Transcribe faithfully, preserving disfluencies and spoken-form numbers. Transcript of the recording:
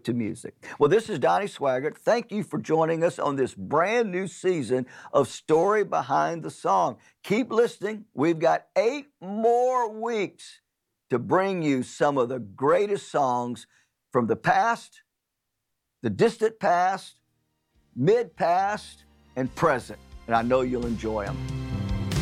to music. Well, this is Donnie Swaggart. Thank you for joining us on this brand new season of Story Behind the Song. Keep listening. We've got eight more weeks to bring you some of the greatest songs from the past, the distant past, mid-past, and present. And I know you'll enjoy them.